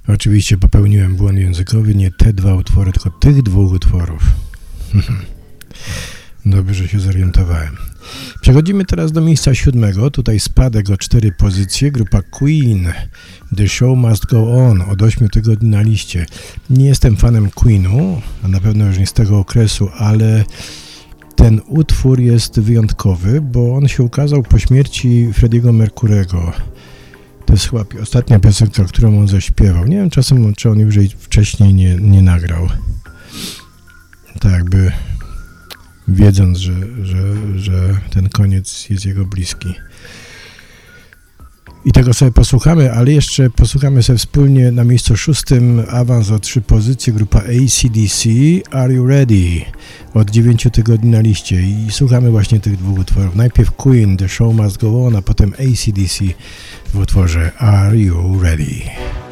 Oczywiście popełniłem błąd językowy, nie te dwa utwory, tylko tych dwóch utworów. Dobrze, że się zorientowałem. Przechodzimy teraz do miejsca 7. Tutaj spadek o 4 pozycje. Grupa Queen. The Show Must Go On. Od 8 tygodni na liście. Nie jestem fanem Queenu, a na pewno już nie z tego okresu, ale ten utwór jest wyjątkowy, bo on się ukazał po śmierci Freddie'ego Mercurego. To jest chyba ostatnia piosenka, którą on zaśpiewał. Nie wiem czasem, czy on już wcześniej nie nagrał. Tak jakby wiedząc, że ten koniec jest jego bliski. I tego sobie posłuchamy, ale jeszcze posłuchamy sobie wspólnie na miejscu 6. awans o 3 pozycje, grupa AC/DC, Are You Ready? Od 9 tygodni na liście i słuchamy właśnie tych dwóch utworów. Najpierw Queen, The Show Must Go On, a potem AC/DC w utworze Are You Ready?